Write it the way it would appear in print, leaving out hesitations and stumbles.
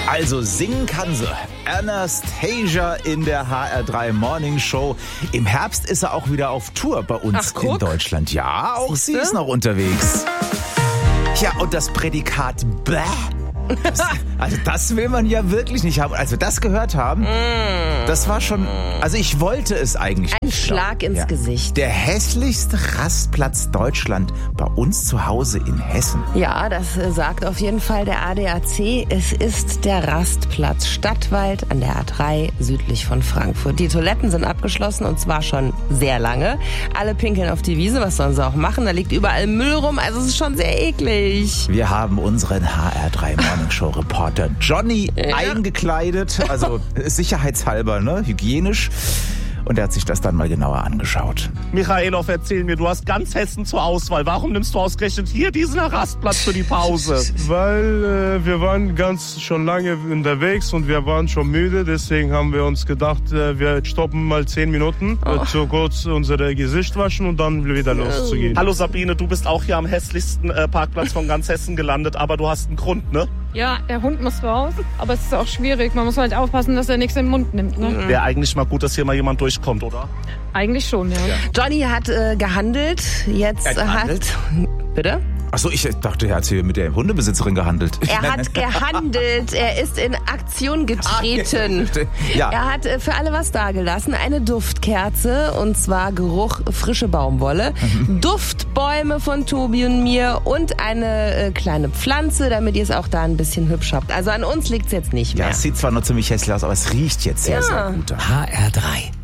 Also singen kann sie. Anastasia in der HR3 Morning Show. Im Herbst ist er auch wieder auf Tour bei uns in Deutschland. Ja, auch sie ist noch unterwegs. Ja, und das Prädikat bäh. Das will man ja wirklich nicht haben. Als wir das gehört haben, das war schon, also ich wollte es eigentlich Ein nicht Schlag ins Gesicht. Der hässlichste Rastplatz Deutschland bei uns zu Hause in Hessen. Ja, das sagt auf jeden Fall der ADAC. Es ist der Rastplatz Stadtwald an der A3 südlich von Frankfurt. Die Toiletten sind abgeschlossen und zwar schon sehr lange. Alle pinkeln auf die Wiese, was sollen sie auch machen? Da liegt überall Müll rum, also es ist schon sehr eklig. Wir haben unseren HR3 Morning Show Reporter Johnny eingekleidet, also sicherheitshalber, ne, hygienisch. Und er hat sich das dann mal genauer angeschaut. Michailov, erzähl mir, du hast ganz Hessen zur Auswahl. Warum nimmst du ausgerechnet hier diesen Rastplatz für die Pause? Weil wir waren schon lange unterwegs und wir waren schon müde. Deswegen haben wir uns gedacht, wir stoppen mal 10 Minuten, zu kurz unser Gesicht waschen und dann wieder loszugehen. Hallo Sabine, du bist auch hier am hässlichsten Parkplatz von ganz Hessen gelandet, aber du hast einen Grund, ne? Ja, der Hund muss raus, aber es ist auch schwierig. Man muss halt aufpassen, dass er nichts in den Mund nimmt. Ne? Wäre eigentlich mal gut, dass hier mal jemand durchkommt, oder? Eigentlich schon, ja. Johnny hat gehandelt. Jetzt Bitte? Achso, ich dachte, er hat hier mit der Hundebesitzerin gehandelt. Er hat gehandelt, er ist in Aktion getreten. Ja. Er hat für alle was dagelassen. Eine Duftkerze, und zwar Geruch frische Baumwolle, Duftbäume von Tobi und mir und eine kleine Pflanze, damit ihr es auch da ein bisschen hübsch habt. Also an uns liegt es jetzt nicht mehr. Ja, es sieht zwar noch ziemlich hässlich aus, aber es riecht jetzt sehr, sehr gut. HR3